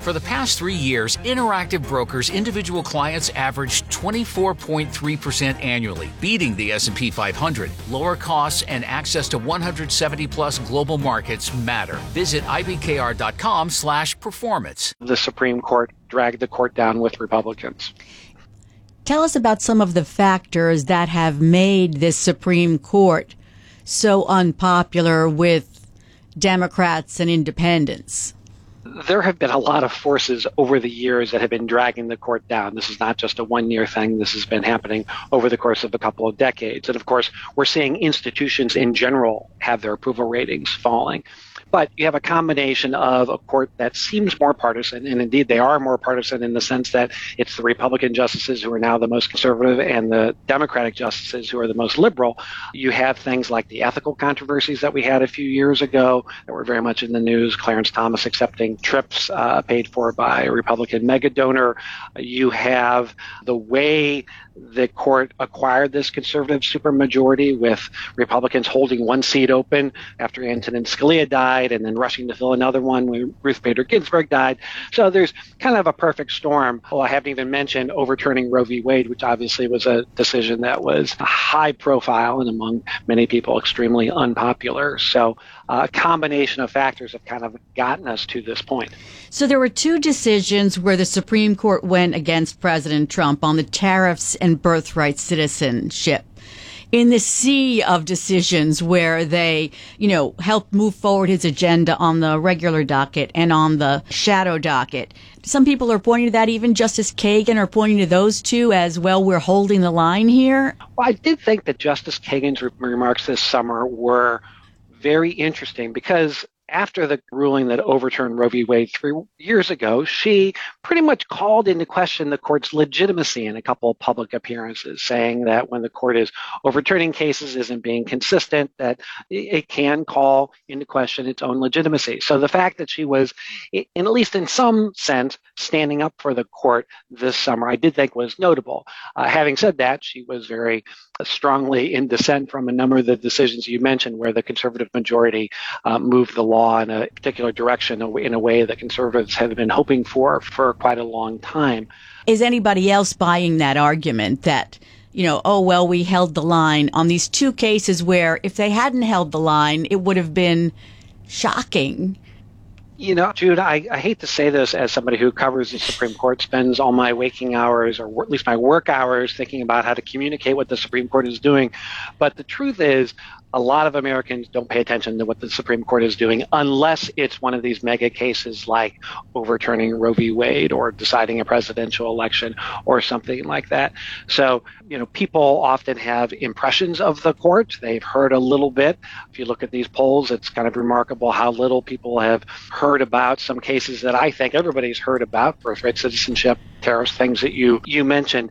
For the past 3 years, Interactive Brokers individual clients averaged 24.3% annually, beating the S&P 500. Lower costs and access to 170-plus global markets matter. Visit ibkr.com/performance. The Supreme Court dragged the court down with Republicans. Tell us about some of the factors that have made this Supreme Court so unpopular with Democrats and independents. There have been a lot of forces over the years that have been dragging the court down. This is not just a one-year thing. This has been happening over the course of a couple of decades. And of course, we're seeing institutions in general have their approval ratings falling. But you have a combination of a court that seems more partisan, and indeed they are more partisan in the sense that it's the Republican justices who are now the most conservative and the Democratic justices who are the most liberal. You have things like the ethical controversies that we had a few years ago that were very much in the news, Clarence Thomas accepting trips paid for by a Republican mega donor. You have the way the court acquired this conservative supermajority with Republicans holding one seat open after Antonin Scalia died and then rushing to fill another one when Ruth Bader Ginsburg died. So there's kind of a perfect storm. Well, I haven't even mentioned overturning Roe v. Wade, which obviously was a decision that was high profile and among many people extremely unpopular. So a combination of factors have kind of gotten us to this point. So there were two decisions where the Supreme Court went against President Trump on the tariffs and birthright citizenship. In the sea of decisions where they, helped move forward his agenda on the regular docket and on the shadow docket. Some people are pointing to that. Even Justice Kagan are pointing to those two as, well, we're holding the line here. Well, I did think that Justice Kagan's remarks this summer were very interesting because after the ruling that overturned Roe v. Wade 3 years ago, she pretty much called into question the court's legitimacy in a couple of public appearances, saying that when the court is overturning cases, isn't being consistent, that it can call into question its own legitimacy. So the fact that she was, at least in some sense, standing up for the court this summer, I did think was notable. Having said that, she was very strongly in dissent from a number of the decisions you mentioned where the conservative majority moved the law in a particular direction in a way that conservatives have been hoping for quite a long time. Is anybody else buying that argument that, we held the line on these two cases where if they hadn't held the line, it would have been shocking? Jude, I hate to say this as somebody who covers the Supreme Court, spends all my waking hours, or at least my work hours, thinking about how to communicate what the Supreme Court is doing. But the truth is, a lot of Americans don't pay attention to what the Supreme Court is doing unless it's one of these mega cases like overturning Roe v. Wade or deciding a presidential election or something like that. So, people often have impressions of the court. They've heard a little bit. If you look at these polls, it's kind of remarkable how little people have heard about some cases that I think everybody's heard about, birthright citizenship, tariffs, things that you mentioned.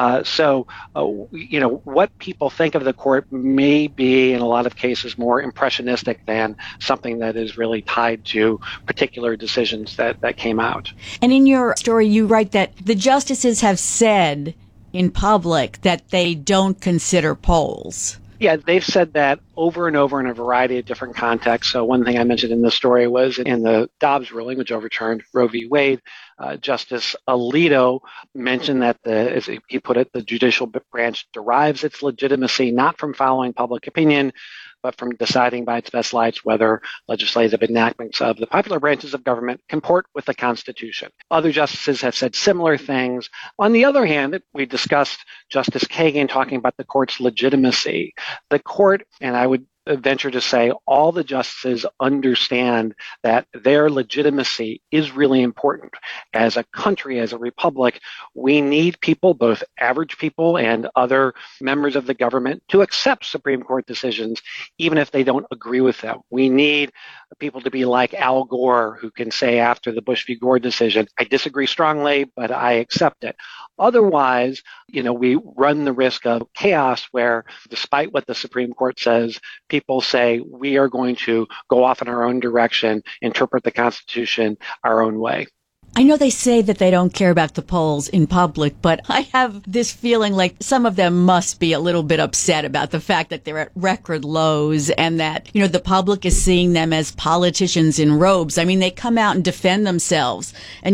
What people think of the court may be, in a lot of cases, more impressionistic than something that is really tied to particular decisions that came out. And in your story, you write that the justices have said in public that they don't consider polls. Yeah, they've said that over and over in a variety of different contexts. So one thing I mentioned in the story was in the Dobbs ruling, which overturned Roe v. Wade, Justice Alito mentioned that, as he put it, the judicial branch derives its legitimacy not from following public opinion, but from deciding by its best lights whether legislative enactments of the popular branches of government comport with the Constitution. Other justices have said similar things. On the other hand, we discussed Justice Kagan talking about the court's legitimacy. The court, and I would venture to say all the justices understand that their legitimacy is really important. As a country, as a republic, we need people, both average people and other members of the government, to accept Supreme Court decisions, even if they don't agree with them. We need people to be like Al Gore, who can say after the Bush v. Gore decision, I disagree strongly, but I accept it. Otherwise, we run the risk of chaos where, despite what the Supreme Court says, people say we are going to go off in our own direction, interpret the Constitution our own way. I know they say that they don't care about the polls in public, but I have this feeling like some of them must be a little bit upset about the fact that they're at record lows and that, the public is seeing them as politicians in robes. I mean, they come out and defend themselves. And